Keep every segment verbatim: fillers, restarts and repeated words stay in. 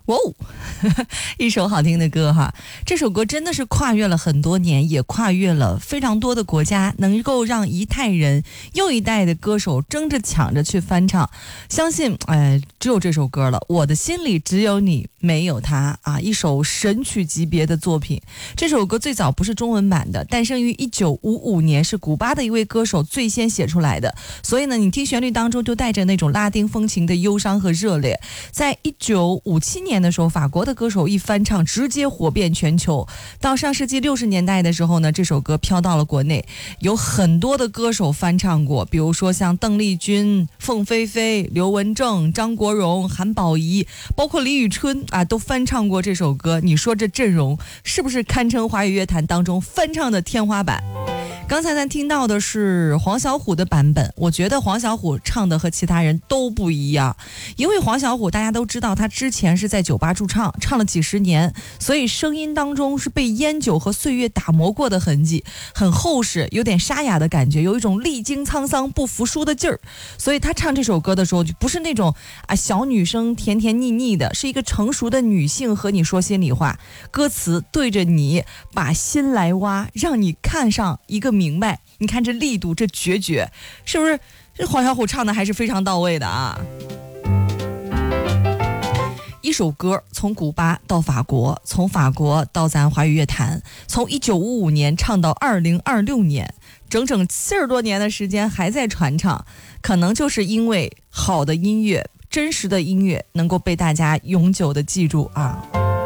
哇哦，一首好听的歌哈！这首歌真的是跨越了很多年，也跨越了非常多的国家，能够让一代人又一代的歌手争着抢着去翻唱。相信，哎，只有这首歌了。我的心里只有你，没有他啊！一首神曲级别的作品。这首歌最早不是中文版的，诞生于一九五五年，是古巴的一位歌手最先写出来的。所以呢，你听旋律当中就带着那种拉丁风情的忧伤和热烈。在一九五七年的时候，法国的歌手一翻唱，直接火遍全球。到上世纪六十年代的时候呢，这首歌飘到了国内，有很多的歌手翻唱过，比如说像邓丽君、凤飞飞、刘文正、张国荣、韩宝仪，包括李宇春啊，都翻唱过这首歌。你说这阵容是不是堪称华语乐坛当中翻唱的天花板？刚才咱听到的是黄小琥的版本，我觉得黄小琥唱的和其他人都不一样，因为黄小琥大家都知道，他之前是在酒吧驻唱，唱了几十年，所以声音当中是被烟酒和岁月打磨过的痕迹，很厚实，有点沙哑的感觉，有一种历经沧桑不服输的劲儿。所以他唱这首歌的时候，就不是那种啊小女生甜甜腻腻的，是一个成熟的女性和你说心里话，歌词对着你把心来挖，让你看上一个明白。你看这力度，这决绝，是不是这黄小琥唱的还是非常到位的啊？一首歌从古巴到法国，从法国到咱华语乐坛，从一九五五年唱到二零二六年，整整七十多年的时间还在传唱，可能就是因为好的音乐，真实的音乐能够被大家永久的记住啊。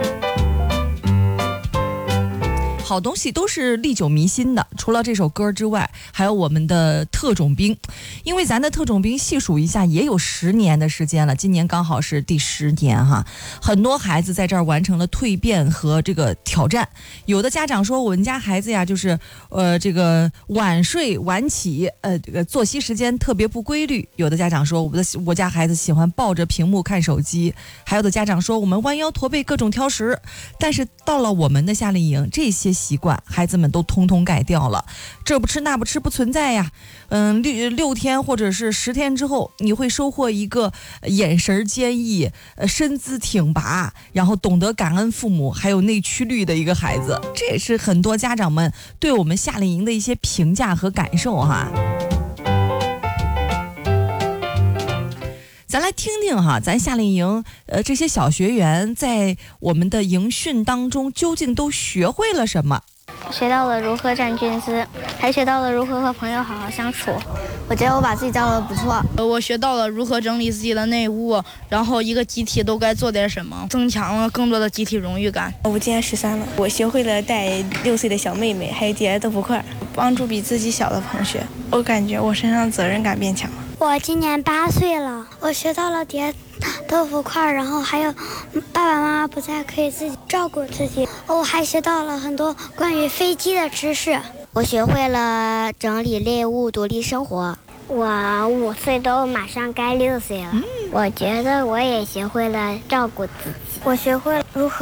好东西都是历久弥新的，除了这首歌之外，还有我们的特种兵，因为咱的特种兵细数一下也有十年的时间了，今年刚好是第十年哈。很多孩子在这儿完成了蜕变和这个挑战，有的家长说我们家孩子呀，就是呃这个晚睡晚起，呃这个作息时间特别不规律；有的家长说我的我家孩子喜欢抱着屏幕看手机；还有的家长说我们弯腰驼背各种挑食。但是到了我们的夏令营，这些习惯孩子们都通通改掉了，这不吃那不吃不存在呀。嗯，六六天或者是十天之后，你会收获一个眼神坚毅、呃身姿挺拔，然后懂得感恩父母，还有内驱力的一个孩子。这也是很多家长们对我们夏令营的一些评价和感受哈。咱来听听哈，咱夏令营呃这些小学员在我们的营训当中究竟都学会了什么？ 学到了如何站军姿，还学到了如何和朋友好好相处。我觉得我把自己教得不错。 我学到了如何整理自己的内务，然后一个集体都该做点什么，增强了更多的集体荣誉感。 我今年十三了，我学会了带六岁的小妹妹，还有叠豆腐块，帮助比自己小的同学。我感觉我身上责任感变强了。 我今年八岁了，我学到了叠豆腐块，然后还有爸爸妈妈不在可以自己照顾自己。我还学到了很多关于飞机的知识。 我学会了整理内务，独立生活。 我五岁都马上该六岁了，嗯、我觉得我也学会了照顾自己。 我学会了如何